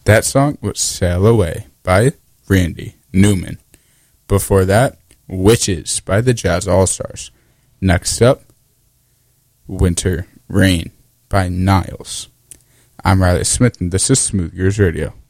That song was Sail Away by Randy Newman. Before that, Witches by the Jazz All-Stars. Next up, Winter Rain by Niles. I'm Riley Smith, and this is Smooth Gears Radio.